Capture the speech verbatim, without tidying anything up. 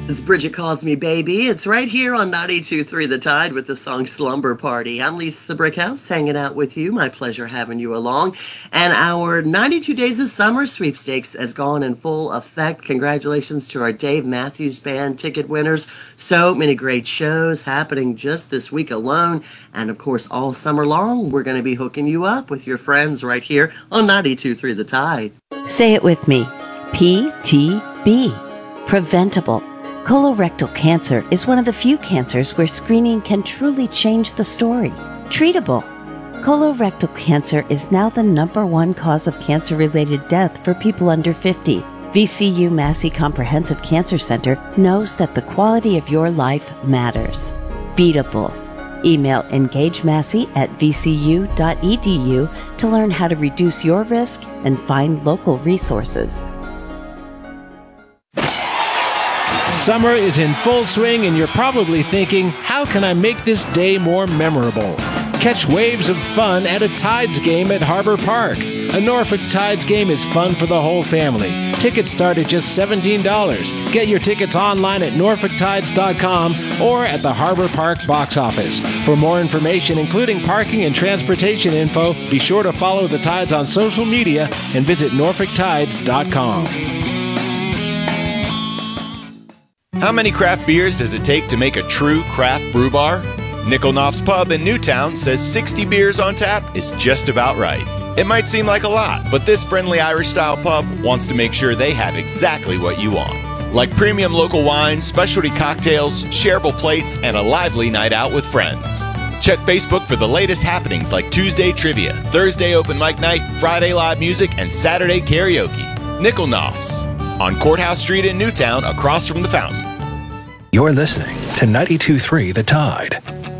It's Bridget Calls Me Baby. It's right here on ninety-two point three The Tide with the song Slumber Party. I'm Lisa Brickhouse hanging out with you. My pleasure having you along. And our ninety-two Days of Summer sweepstakes has gone in full effect. Congratulations to our Dave Matthews Band ticket winners. So many great shows happening just this week alone. And of course, all summer long, we're going to be hooking you up with your friends right here on ninety-two point three The Tide. Say it with me. P T B. Preventable. Colorectal cancer is one of the few cancers where screening can truly change the story. Treatable. Colorectal cancer is now the number one cause of cancer-related death for people under fifty. V C U Massey Comprehensive Cancer Center knows that the quality of your life matters. Beatable. Email engagemassey at v c u dot e d u to learn how to reduce your risk and find local resources. Summer is in full swing and you're probably thinking, how can I make this day more memorable? Catch waves of fun at a Tides game at Harbor Park. A Norfolk Tides game is fun for the whole family. Tickets start at just seventeen dollars. Get your tickets online at norfolk tides dot com or at the Harbor Park box office. For more information, including parking and transportation info, be sure to follow the Tides on social media and visit norfolk tides dot com. How many craft beers does it take to make a true craft brew bar? Nickel Knopf's Pub in Newtown says sixty beers on tap is just about right. It might seem like a lot, but this friendly Irish-style pub wants to make sure they have exactly what you want. Like premium local wines, specialty cocktails, shareable plates, and a lively night out with friends. Check Facebook for the latest happenings like Tuesday Trivia, Thursday Open Mic Night, Friday Live Music, and Saturday Karaoke. Nickel Knopf's on Courthouse Street in Newtown across from the fountain. You're listening to ninety-two point three The Tide.